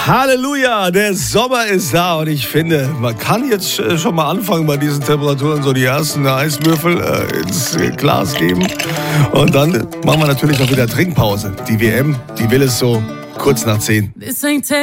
Halleluja, der Sommer ist da und ich finde, man kann jetzt schon mal anfangen bei diesen Temperaturen, so die ersten Eiswürfel ins Glas geben und dann machen wir natürlich auch wieder Trinkpause. Die WM, die will es so kurz nach 10.